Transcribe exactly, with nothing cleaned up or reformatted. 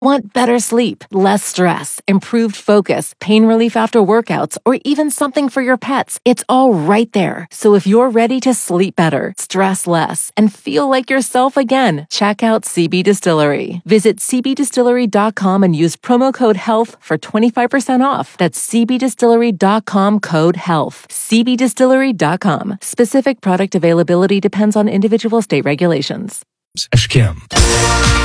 Want better sleep, less stress, improved focus, pain relief after workouts, or even something for your pets? It's all right there. So if you're ready to sleep better, stress less, and feel like yourself again, check out C B Distillery. Visit c b distillery dot com and use promo code HEALTH for twenty-five percent off. That's c b distillery dot com code HEALTH. c b distillery dot com. Specific product availability depends on individual state regulations. Kim.